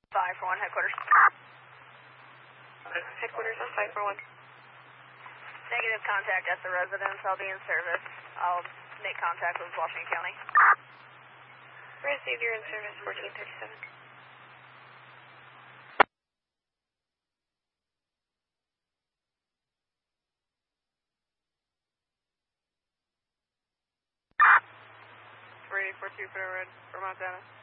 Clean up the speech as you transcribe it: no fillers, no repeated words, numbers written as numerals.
541 headquarters. Headquarters on 541. Negative contact at the residence. I'll be in service. I'll make contact with Washington County. Received, you're in service, 1437. Ready for 2 for Red for Montana.